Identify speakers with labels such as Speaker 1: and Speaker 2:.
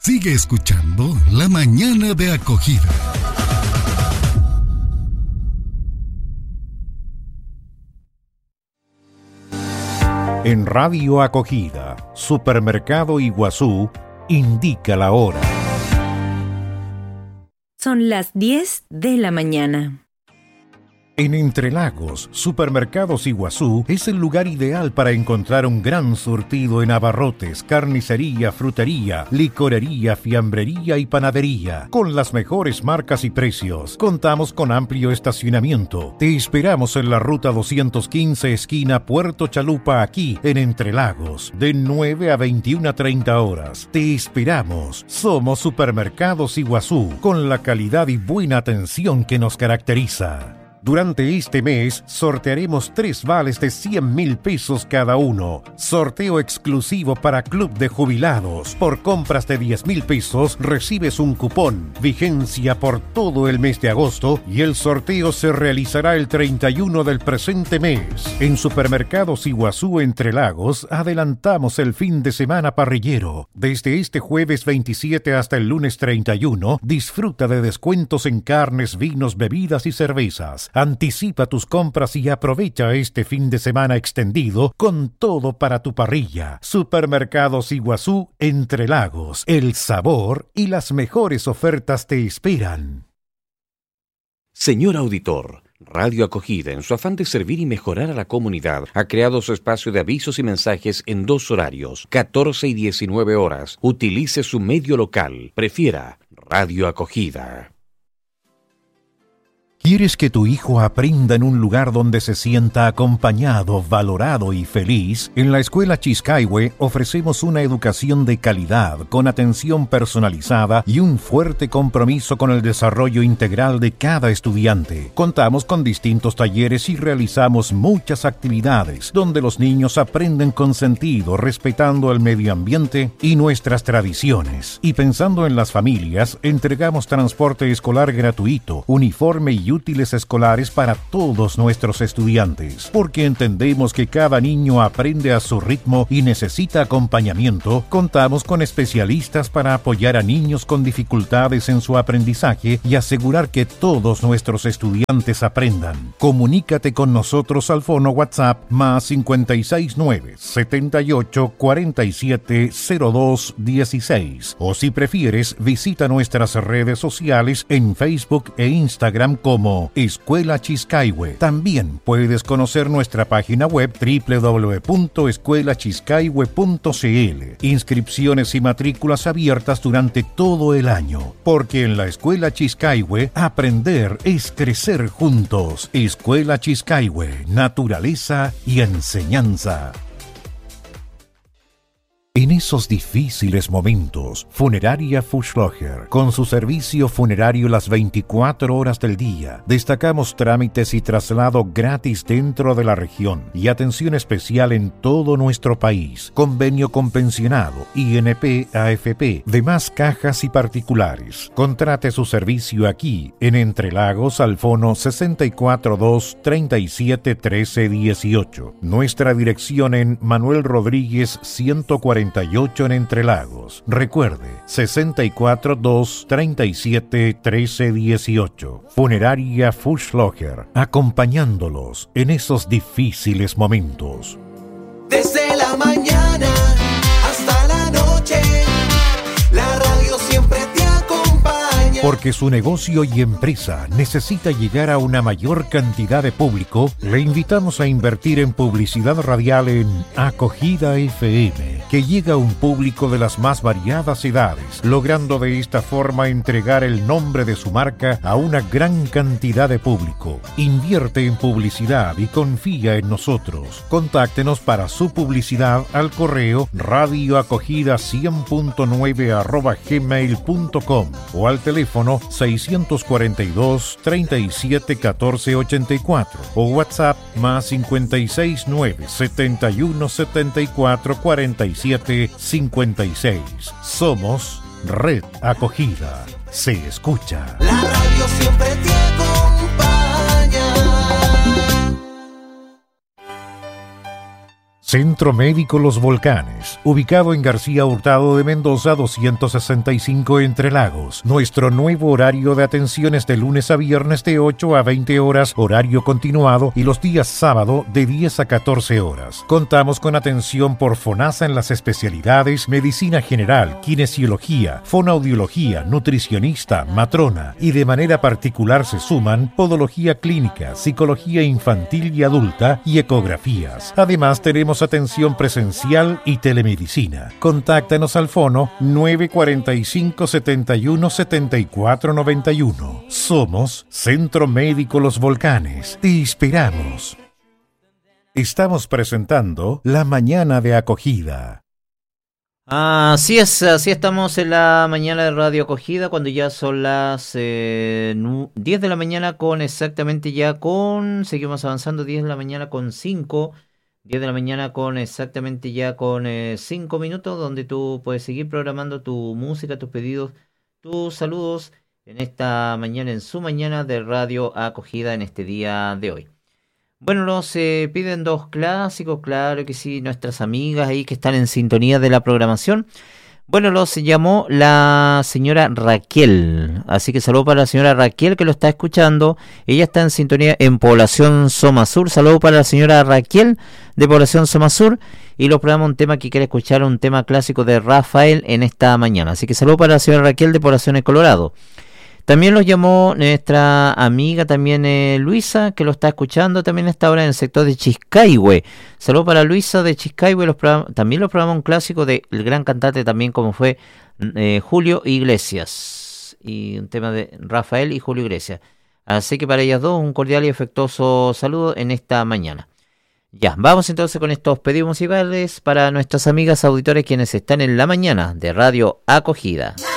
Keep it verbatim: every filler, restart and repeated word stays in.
Speaker 1: Sigue escuchando La Mañana de Acogida.
Speaker 2: En Radio Acogida, Supermercado Iguazú, indica la hora.
Speaker 3: Son las diez de la mañana.
Speaker 2: En Entre Lagos, Supermercados Iguazú es el lugar ideal para encontrar un gran surtido en abarrotes, carnicería, frutería, licorería, fiambrería y panadería, con las mejores marcas y precios. Contamos con amplio estacionamiento. Te esperamos en la ruta doscientos quince, esquina Puerto Chalupa, aquí en Entre Lagos, de nueve a veintiuna treinta horas. Te esperamos. Somos Supermercados Iguazú, con la calidad y buena atención que nos caracteriza. Durante este mes sortearemos tres vales de cien mil pesos cada uno. Sorteo exclusivo para Club de Jubilados. Por compras de diez mil pesos recibes un cupón. Vigencia por todo el mes de agosto y el sorteo se realizará el treinta y uno del presente mes. En Supermercados Iguazú Entre Lagos adelantamos el fin de semana parrillero. Desde este jueves veintisiete hasta el lunes treinta y uno, disfruta de descuentos en carnes, vinos, bebidas y cervezas. Anticipa tus compras y aprovecha este fin de semana extendido con todo para tu parrilla. Supermercados Iguazú Entre Lagos. El sabor y las mejores ofertas te esperan.
Speaker 4: Señor auditor, Radio Acogida, en su afán de servir y mejorar a la comunidad, ha creado su espacio de avisos y mensajes en dos horarios, catorce y diecinueve horas. Utilice su medio local. Prefiera Radio Acogida.
Speaker 2: ¿Quieres que tu hijo aprenda en un lugar donde se sienta acompañado, valorado y feliz? En la Escuela Chiscaihue ofrecemos una educación de calidad, con atención personalizada y un fuerte compromiso con el desarrollo integral de cada estudiante. Contamos con distintos talleres y realizamos muchas actividades donde los niños aprenden con sentido, respetando el medio ambiente y nuestras tradiciones. Y pensando en las familias, entregamos transporte escolar gratuito, uniforme y útiles escolares para todos nuestros estudiantes, porque entendemos que cada niño aprende a su ritmo y necesita acompañamiento. Contamos con especialistas para apoyar a niños con dificultades en su aprendizaje y asegurar que todos nuestros estudiantes aprendan. Comunícate con nosotros al fono WhatsApp más cinco seis nueve, setenta y ocho, cuarenta y siete, cero dos dieciséis, o si prefieres, visita nuestras redes sociales en Facebook e Instagram como Escuela Chiscaihue. También puedes conocer nuestra página web doble u doble u doble u punto escuela chiscaihue punto c l. Inscripciones y matrículas abiertas durante todo el año, porque en la Escuela Chiscaihue aprender es crecer juntos. Escuela Chiscaihue, naturaleza y enseñanza. En esos difíciles momentos, Funeraria Fuschlocher, con su servicio funerario las veinticuatro horas del día, destacamos trámites y traslado gratis dentro de la región y atención especial en todo nuestro país. Convenio con pensionado, I N P, A F P, demás cajas y particulares. Contrate su servicio aquí, en Entre Lagos, al fono sesenta y cuatro dos, treinta y siete, trece, dieciocho. Nuestra dirección en Manuel Rodríguez ciento cuarenta y ocho en Entre Lagos. Recuerde, sesenta y cuatro dos, treinta y siete, trece, dieciocho. Funeraria Fuschlocher, acompañándolos en esos difíciles momentos.
Speaker 5: Desde la mañana hasta la noche, la radio siempre te acompaña.
Speaker 2: Porque su negocio y empresa necesita llegar a una mayor cantidad de público, le invitamos a invertir en publicidad radial en Acogida F M, que llega a un público de las más variadas edades, logrando de esta forma entregar el nombre de su marca a una gran cantidad de público. Invierte en publicidad y confía en nosotros. Contáctenos para su publicidad al correo radioacogida cien punto nueve arroba gmail punto com o al teléfono seiscientos cuarenta y dos, treinta y siete, catorce, ochenta y cuatro o WhatsApp más cinco seis nueve, setenta y uno, setenta y cuatro, cuarenta y siete, cincuenta y seis. Somos Red Acogida. Se escucha.
Speaker 5: La radio siempre te acompaña.
Speaker 2: Centro Médico Los Volcanes, ubicado en García Hurtado de Mendoza doscientos sesenta y cinco Entre Lagos. Nuestro nuevo horario de atención es de lunes a viernes de ocho a veinte horas, horario continuado, y los días sábado de diez a catorce horas. Contamos con atención por FONASA en las especialidades Medicina General, Kinesiología, Fonoaudiología, Nutricionista, Matrona, y de manera particular se suman Podología Clínica, Psicología Infantil y Adulta y Ecografías. Además tenemos atención presencial y telemedicina. Contáctanos al fono nueve cuatro cinco, siete uno, siete cuatro nueve uno. Somos Centro Médico Los Volcanes. Te esperamos. Estamos presentando La Mañana de Acogida.
Speaker 6: Así es, así estamos en la mañana de Radio Acogida, cuando ya son las eh, diez de la mañana con exactamente ya con, seguimos avanzando, diez de la mañana con cinco, diez de la mañana con exactamente ya con eh, cinco minutos, donde tú puedes seguir programando tu música, tus pedidos, tus saludos en esta mañana, en su mañana de Radio Acogida en este día de hoy. Bueno, nos eh, piden dos clásicos, claro que sí, nuestras amigas ahí que están en sintonía de la programación. Bueno, los llamó la señora Raquel, así que saludo para la señora Raquel que lo está escuchando. Ella está en sintonía en Población Soma Sur. Saludo para la señora Raquel de Población Soma Sur, y los programamos un tema que quiere escuchar, un tema clásico de Rafael en esta mañana. Así que saludo para la señora Raquel de Población Colorado. También los llamó nuestra amiga también eh, Luisa, que lo está escuchando también a esta hora en el sector de Chiscaihue. Saludos para Luisa de Chiscaihue. Los también los programas un clásico del gran cantante también como fue eh, Julio Iglesias. Y un tema de Rafael y Julio Iglesias. Así que para ellas dos un cordial y afectuoso saludo en esta mañana. Ya, vamos entonces con estos pedidos musicales para nuestras amigas auditores quienes están en la mañana de Radio Acogida.